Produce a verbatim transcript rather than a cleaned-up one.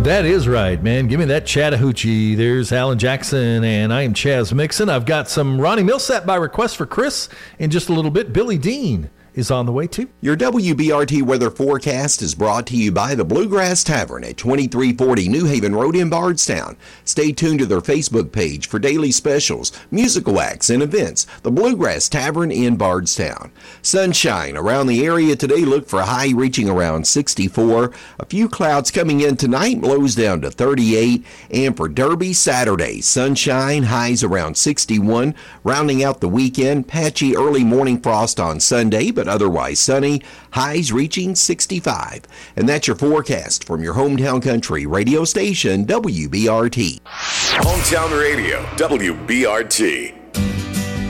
That is right, man. Give me that Chattahoochee. There's Alan Jackson, and I am Chaz Mixon. I've got some Ronnie Millsap by request for Chris in just a little bit. Billy Dean is on the way too. Your W B R T weather forecast is brought to you by the Bluegrass Tavern at twenty-three forty New Haven Road in Bardstown. Stay tuned to their Facebook page for daily specials, musical acts, and events. The Bluegrass Tavern in Bardstown. Sunshine around the area today. Look for a high reaching around sixty-four. A few clouds coming in tonight, lows down to thirty-eight. And for Derby, Saturday, sunshine, highs around sixty-one. Rounding out the weekend, patchy early morning frost on Sunday, but otherwise sunny, highs reaching sixty-five. And that's your forecast from your hometown country radio station, W B R T. Hometown Radio, W B R T.